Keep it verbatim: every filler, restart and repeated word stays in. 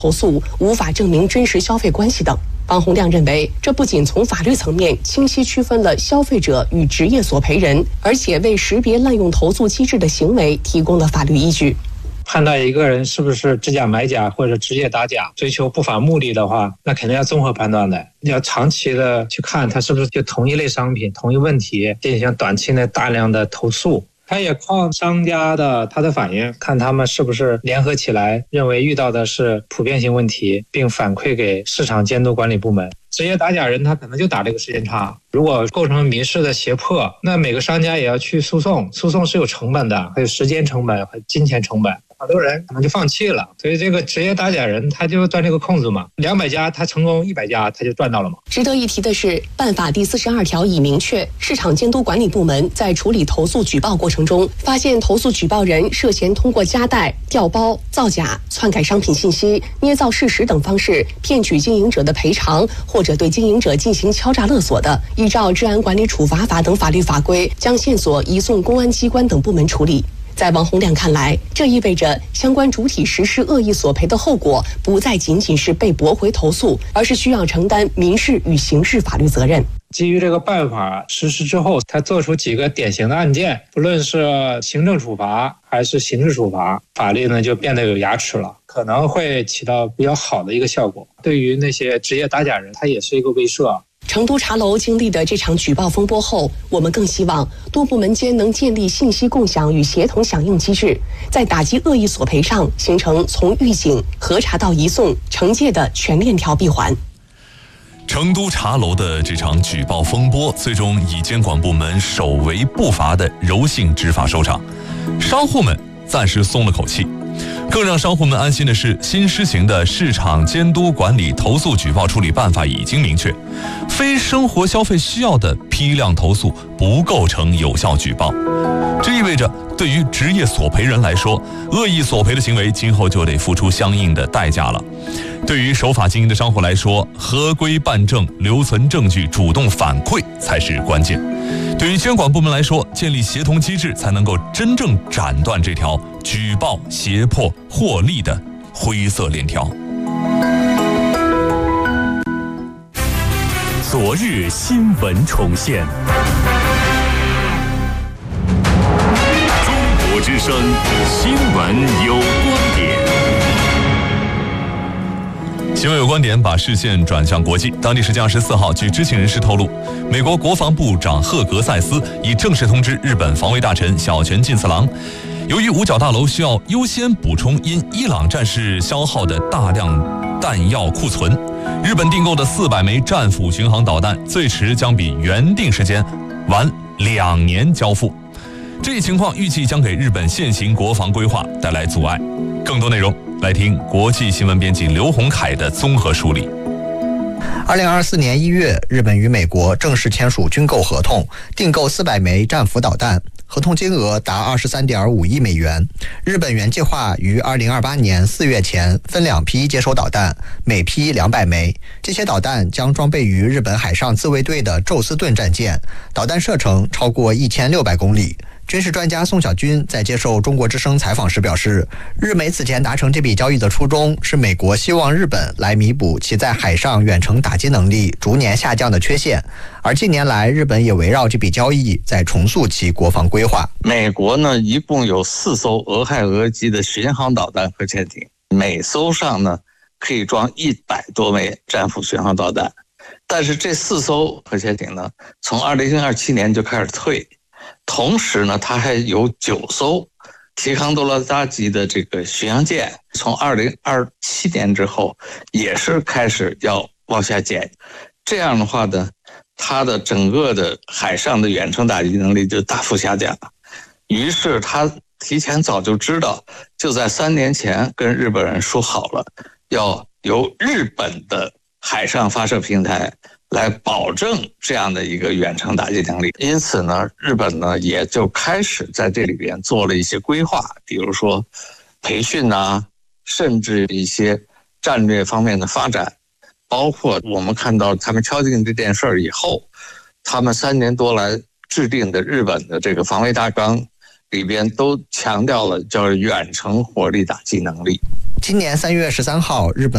投诉无法证明真实消费关系等。王洪亮认为，这不仅从法律层面清晰区分了消费者与职业索赔人，而且为识别滥用投诉机制的行为提供了法律依据。 判断一个人是不是知假买假或者职业打假，追求不法目的的话，那肯定要综合判断的。要长期的去看他是不是就同一类商品、同一问题进行短期内大量的投诉。他也看商家的他的反应，看他们是不是联合起来认为遇到的是普遍性问题，并反馈给市场监督管理部门。职业打假人他可能就打这个时间差，如果构成民事的胁迫，那每个商家也要去诉讼，诉讼是有成本的，还有时间成本和金钱成本。好多人可能就放弃了，所以这个职业打假人他就钻这个空子嘛，两百家他成功一百家他就赚到了嘛。 值得一提的是，办法第四十二条已明确，市场监督管理部门在处理投诉举报过程中，发现投诉举报人涉嫌通过夹带、调包、造假、篡改商品信息、捏造事实等方式骗取经营者的赔偿，或者对经营者进行敲诈勒索的，依照治安管理处罚法等法律法规，将线索移送公安机关等部门处理。在王洪亮看来，这意味着相关主体实施恶意索赔的后果不再仅仅是被驳回投诉，而是需要承担民事与刑事法律责任。 基于这个办法实施之后，他做出几个典型的案件，不论是行政处罚还是刑事处罚，法律呢就变得有牙齿了，可能会起到比较好的一个效果。对于那些职业打假人，他也是一个威慑。 成都茶楼经历的这场举报风波后，我们更希望多部门间能建立信息共享与协同响应机制，在打击恶意索赔上形成从预警、核查到移送、惩戒的全链条闭环。 成都茶楼的这场举报风波，最终以监管部门首为不罚的柔性执法收场，商户们暂时松了口气。更让商户们安心的是，新施行的市场监督管理投诉举报处理办法已经明确，非生活消费需要的批量投诉不构成有效举报。这意味着，对于职业索赔人来说，恶意索赔的行为今后就得付出相应的代价了。对于守法经营的商户来说，合规办证、留存证据、主动反馈才是关键。对于监管部门来说，建立协同机制才能够真正斩断这条举报、胁迫、获利的灰色链条。 昨日新闻重现，中国之声新闻有观点。 新闻有观点，把视线转向国际。当地时间二十四号，据知情人士透露，美国国防部长赫格塞斯已正式通知日本防卫大臣小泉进次郎，由于五角大楼需要优先补充因伊朗战事消耗的大量弹药库存，日本订购的四百枚战斧巡航导弹最迟将比原定时间晚两年交付。这一情况预计将给日本现行国防规划带来阻碍。更多内容来听国际新闻编辑刘洪凯的综合梳理。 二零二四年一月，日本与美国正式签署军购合同，订购四百枚战斧导弹，合同金额达二十三点五亿美元。日本原计划于二零二八年四月前分两批接收导弹，每批两百枚。这些导弹将装备于日本海上自卫队的宙斯盾战舰，导弹射程超过一千六百公里。军事专家宋小军在接受中国之声采访时表示，日美此前达成这笔交易的初衷是美国希望日本来弥补其在海上远程打击能力逐年下降的缺陷，而近年来日本也围绕这笔交易在重塑其国防规划。 美国呢，一共有四艘俄亥俄级的巡航导弹核潜艇，每艘上呢可以装一百多枚战斧巡航导弹，但是这四艘核潜艇呢，从二零二七年就开始退。同时呢，它还有九艘提康多拉扎级的这个巡洋舰，从二零二七年之后也是开始要往下减。这样的话呢，它的整个的海上的远程打击能力就大幅下降了。于是他提前早就知道，就在三年前跟日本人说好了，要由日本的海上发射平台来保证这样的一个远程打击能力。因此呢，日本呢也就开始在这里边做了一些规划，比如说培训啊，甚至一些战略方面的发展，包括我们看到他们敲定这件事儿以后，他们三年多来制定的日本的这个防卫大纲里边都强调了叫远程火力打击能力。 今年三月十三号，日本